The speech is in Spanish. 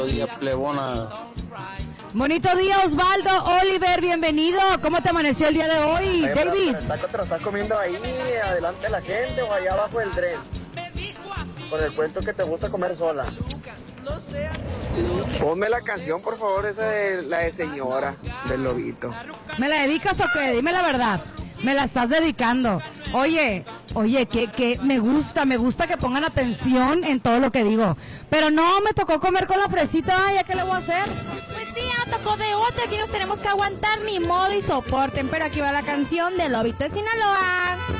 Día plebona. Bonito día, Osvaldo. Oliver, bienvenido. ¿Cómo te amaneció el día de hoy, Oye, David? ¿Pero te lo estás comiendo ahí, adelante de la gente o allá abajo del tren? Por el cuento que te gusta comer sola. Ponme la canción, por favor, esa de la de Señora, del Lobito. ¿Me la dedicas o qué? Dime la verdad. Me la estás dedicando. Oye, que me gusta que pongan atención en todo lo que digo. Pero no, me tocó comer con la fresita, ¿ya qué le voy a hacer? Pues sí, ya tocó de otra, aquí nos tenemos que aguantar, ni modo y soporten. Pero aquí va la canción de Lobito de Sinaloa.